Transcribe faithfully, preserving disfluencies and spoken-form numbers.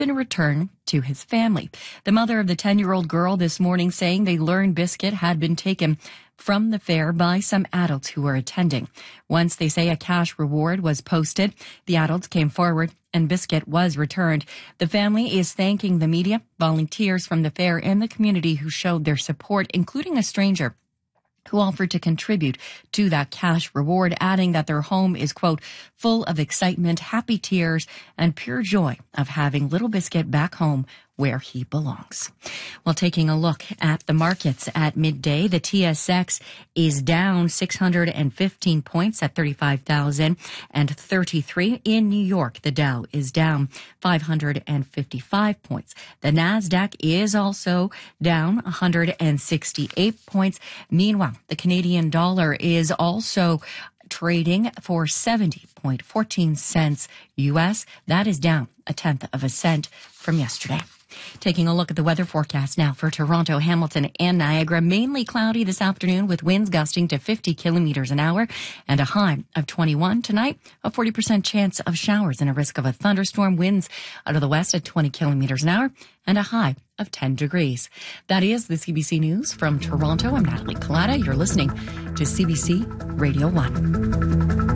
been returned to his family. The mother of the ten-year-old girl this morning saying they learned Biscuit had been taken from the fair by some adults who were attending. Once they say a cash reward was posted, the adults came forward and Biscuit was returned. The family is thanking the media, volunteers from the fair, and the community who showed their support, including a stranger who offered to contribute to that cash reward, adding that their home is, quote, full of excitement, happy tears, and pure joy of having little Biscuit back home where he belongs. Well, taking a look at the markets at midday, the T S X is down six hundred fifteen points at thirty-five thousand thirty-three. In New York, the Dow is down five hundred fifty-five points. The Nasdaq is also down one hundred sixty-eight points. Meanwhile, the Canadian dollar is also trading for seventy point one four cents U S. That is down a tenth of a cent from yesterday. Taking a look at the weather forecast now for Toronto, Hamilton, and Niagara. Mainly cloudy this afternoon with winds gusting to fifty kilometers an hour and a high of twenty-one. Tonight, a forty percent chance of showers and a risk of a thunderstorm. Winds out of the west at twenty kilometers an hour and a high of ten degrees. That is the C B C News from Toronto. I'm Natalie Collada. You're listening to C B C Radio one.